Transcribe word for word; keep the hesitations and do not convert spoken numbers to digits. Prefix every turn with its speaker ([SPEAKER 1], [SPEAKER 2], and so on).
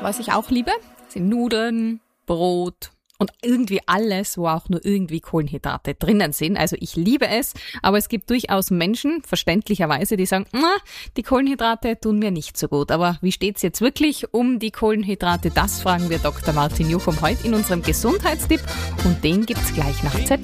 [SPEAKER 1] Was ich auch liebe, sind Nudeln, Brot und irgendwie alles, wo auch nur irgendwie Kohlenhydrate drinnen sind. Also ich liebe es, aber es gibt durchaus Menschen, verständlicherweise, die sagen, na, die Kohlenhydrate tun mir nicht so gut. Aber wie steht's jetzt wirklich um die Kohlenhydrate? Das fragen wir Doktor Martin Juchum heute in unserem Gesundheitstipp und den gibt's gleich nach Z